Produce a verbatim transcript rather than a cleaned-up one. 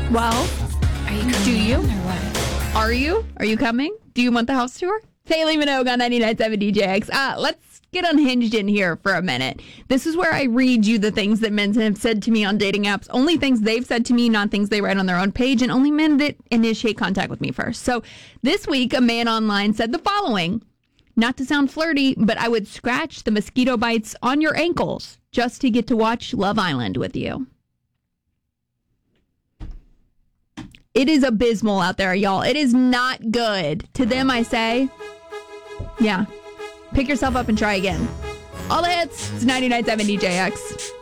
Well, Are you coming do you? in or what? Are you? Are you coming? Do you want the house tour? Haley Minogue on ninety-nine point seven D J X. Uh, let's get unhinged in here for a minute. This is where I read you the things that men have said to me on dating apps. Only things they've said to me, not things they write on their own page, and only men that initiate contact with me first. So this week, a man online said the following. Not to sound flirty, but I would scratch the mosquito bites on your ankles just to get to watch Love Island with you. It is abysmal out there, y'all. It is not good. To them, I say, yeah, pick yourself up and try again. All the hits. It's ninety-nine point seven D J X.